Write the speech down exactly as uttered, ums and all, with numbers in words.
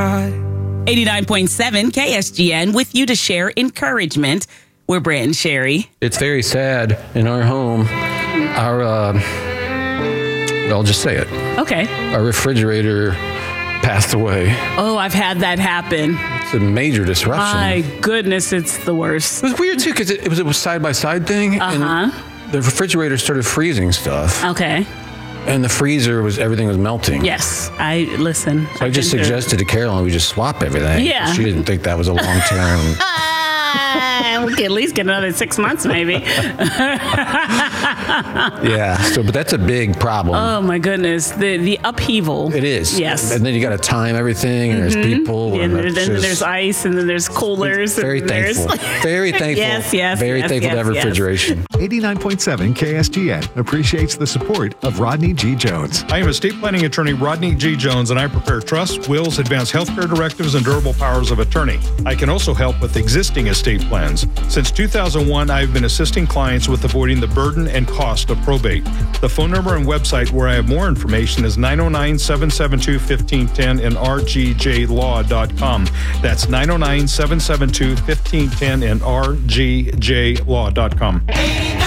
high. eighty-nine point seven K S G N with you to share encouragement. We're Brant and Sherry. It's very sad in our home. Our, uh, I'll just say it. Okay. Our refrigerator passed away. Oh, I've had that happen. It's a major disruption. My goodness, it's the worst. It was weird too because it, it was a side-by-side thing. Uh-huh. And the refrigerator started freezing stuff. Okay. And the freezer was, everything was melting. Yes. I, listen. So I just suggested to Carolyn we just swap everything. Yeah. She didn't think that was a long-term. We could at least get another six months, maybe. Yeah. So, but that's a big problem. Oh my goodness, the the upheaval. It is. Yes. And then you got to time everything, and there's people. And And there- it's then just- there's ice, and then there's coolers. Very and there's- thankful. Very thankful. Yes, yes, Very yes, thankful yes, to have yes. refrigeration. eighty-nine point seven K S G N appreciates the support of Rodney G. Jones. I am estate planning attorney Rodney G. Jones, and I prepare trusts, wills, advance healthcare directives, and durable powers of attorney. I can also help with existing estate plans. Since two thousand one, I've been assisting clients with avoiding the burden and cost of probate. The phone number and website where I have more information is nine oh nine, seven seven two, one five one zero and r g j law dot com. That's nine oh nine, seven seven two, one five one zero and r g j law dot com.